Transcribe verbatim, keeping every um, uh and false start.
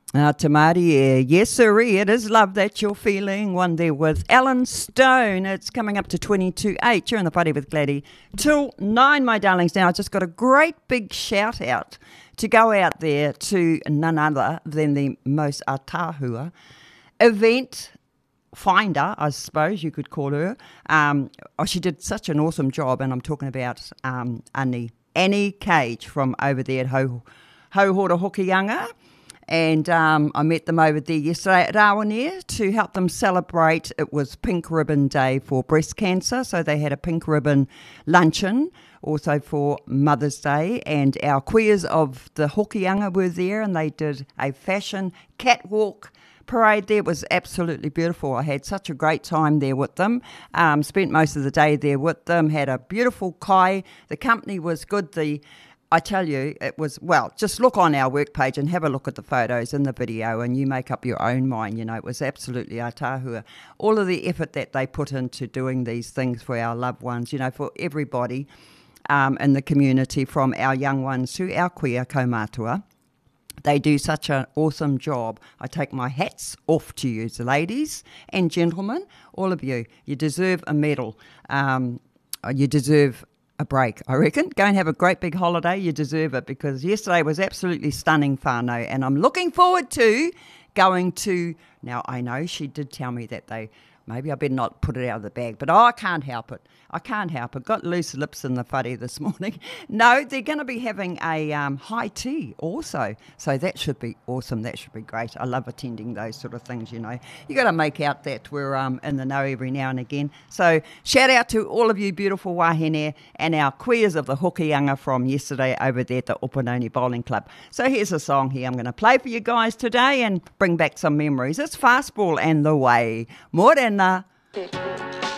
Uh, Tamari, uh, yes, sirree, it is love that you're feeling. One there with Alan Stone. It's coming up to twenty-two eight. You're in the party with Gladdy. Till nine, my darlings. Now, I just got a great big shout out to go out there to none other than the most Atahua event finder, I suppose you could call her. Um, oh, she did such an awesome job, and I'm talking about um, Annie, Annie Cage from over there at Ho, Hohora Hokianga. And um, I met them over there yesterday at Awaneer to help them celebrate. It was Pink Ribbon Day for breast cancer, so they had a pink ribbon luncheon, also for Mother's Day. And our queers of the Hokianga were there, and they did a fashion catwalk parade there. It was absolutely beautiful. I had such a great time there with them. Um, spent most of the day there with them, had a beautiful kai. The company was good. The I tell you, it was, well, just look on our work page and have a look at the photos and the video and you make up your own mind. You know, it was absolutely Atahua. All of the effort that they put into doing these things for our loved ones, you know, for everybody um, in the community, from our young ones to our queer kaumātua. They do such an awesome job. I take my hats off to you, ladies and gentlemen, all of you. You deserve a medal. Um, you deserve a break, I reckon. Go and have a great big holiday. You deserve it, because yesterday was absolutely stunning, whānau, and I'm looking forward to going to, now I know she did tell me that they, maybe I better not put it out of the bag, but oh, I can't help it. I can't help it. Got loose lips in the whare this morning. No, they're going to be having a um, high tea also. So that should be awesome. That should be great. I love attending those sort of things, you know. You got to make out that we're um, in the know every now and again. So shout out to all of you beautiful wahine and our queers of the Hokianga from yesterday over there at the Opanoni Bowling Club. So here's a song here I'm going to play for you guys today and bring back some memories. It's Fastball and The Way. Morena.